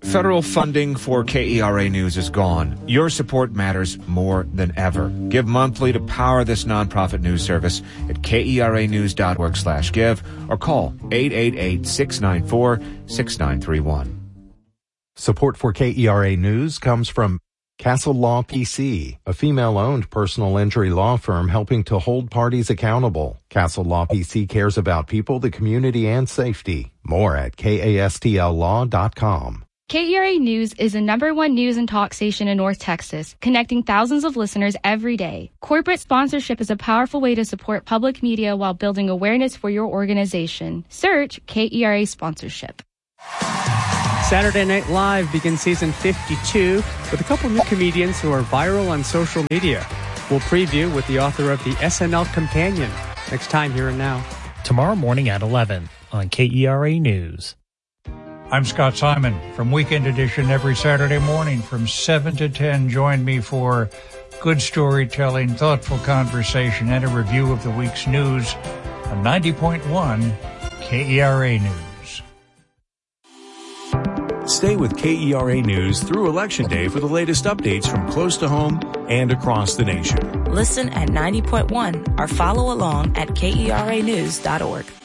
Federal funding for KERA News is gone. Your support matters more than ever. Give monthly to power this nonprofit news service at keranews.org/give or call 888-694-6931. Support for KERA News comes from Castle Law PC, a female-owned personal injury law firm helping to hold parties accountable. Castle Law PC cares about people, the community, and safety. More at kastllaw.com. KERA News is the #1 news and talk station in North Texas, connecting thousands of listeners every day. Corporate sponsorship is a powerful way to support public media while building awareness for your organization. Search KERA sponsorship. Saturday Night Live begins season 52 with a couple new comedians who are viral on social media. We'll preview with the author of the SNL Companion next time Here and Now. Tomorrow morning at 11 on KERA News. I'm Scott Simon from Weekend Edition every Saturday morning from 7 to 10. Join me for good storytelling, thoughtful conversation, and a review of the week's news on 90.1 KERA News. Stay with KERA News through Election Day for the latest updates from close to home and across the nation. Listen at 90.1 or follow along at KERAnews.org.